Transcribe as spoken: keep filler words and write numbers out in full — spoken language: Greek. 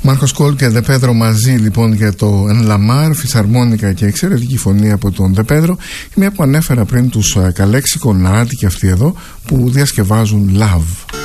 Μάρκος Κόλ και Δε Πέδρο μαζί λοιπόν για το Εν Λαμάρ, φυσαρμόνικα και εξαιρετική φωνή από τον Δε Πέδρο. Και μια που ανέφερα πριν τους Καλέξικο, Ναάτι και αυτοί εδώ που διασκευάζουν Love.